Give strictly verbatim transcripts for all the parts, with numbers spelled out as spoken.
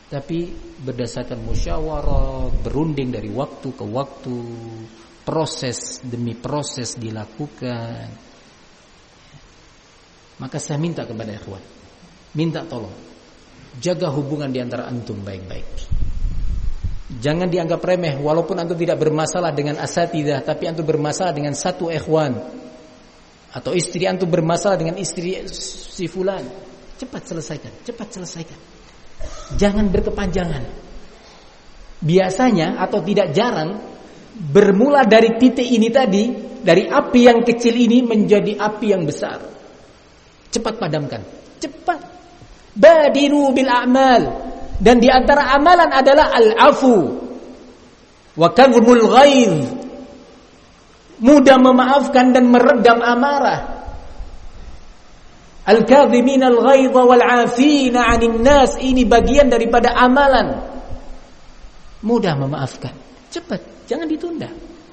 tapi berdasarkan musyawarah, berunding dari waktu ke waktu, proses demi proses dilakukan. Maka saya minta kepada ikhwan, minta tolong jaga hubungan di antara antum baik-baik. Jangan dianggap remeh, walaupun antum tidak bermasalah dengan asatidzah, tapi antum bermasalah dengan satu ikhwan, atau istri antum bermasalah dengan istri si fulan, cepat selesaikan, cepat selesaikan. Jangan berkepanjangan. Biasanya atau tidak jarang bermula dari titik ini tadi, dari api yang kecil ini menjadi api yang besar. Cepat padamkan, cepat. Badiru bil a'mal. Dan di antara amalan adalah al-afu wa kadhmul ghaidh. Mudah memaafkan dan meredam amarah. Al-kadhimin al-ghaidha wal 'afina 'anil nas, ini bagian daripada amalan. Mudah memaafkan, cepat, jangan ditunda.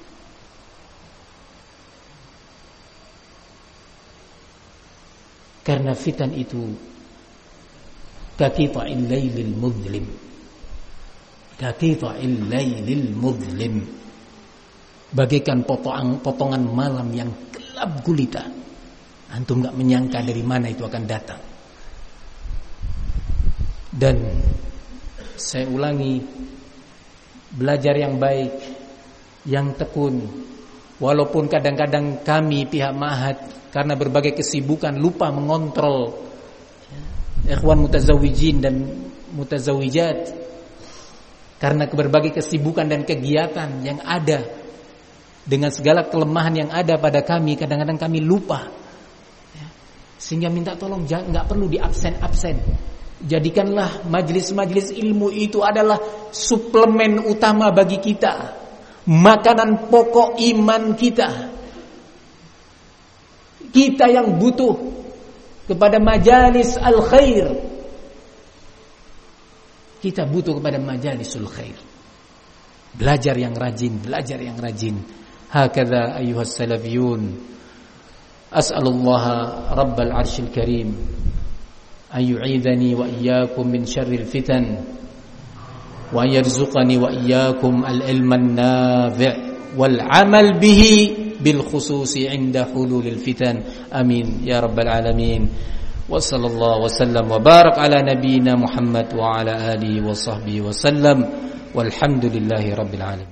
Karena fitan itu kaqita'il lailil mudlim. Kaqita'il lailil mudlim. Bagaikan potongan potongan malam yang gelap gulita. Antum enggak menyangka dari mana itu akan datang. Dan saya ulangi, belajar yang baik, yang tekun. Walaupun kadang-kadang kami pihak ma'had karena berbagai kesibukan lupa mengontrol ikhwan mutazawijin dan mutazawijat, karena berbagai kesibukan dan kegiatan yang ada, dengan segala kelemahan yang ada pada kami, kadang-kadang kami lupa. Sehingga minta tolong jangan, enggak perlu diabsen-absen. Jadikanlah majelis-majelis ilmu itu adalah suplemen utama bagi kita, makanan pokok iman kita. Kita yang butuh kepada majalis al-khair. Kita butuh kepada majalisul khair. Belajar yang rajin, belajar yang rajin. Hakadha ayyuhas salafiyun. As'alullaha rabbal arshil karim an yu'idhani wa iyyakum min syarril fitan wa yarzuqani wa iyyakum al-ilman nafi' wal 'amal bihi bil khususi 'inda hululil fitan. Amin ya rabbal alamin. Wa sallallahu wa sallam wa barak ala nabiyyina Muhammad wa ala alihi wa sahbihi wa sallam. Walhamdulillahi rabbil alamin.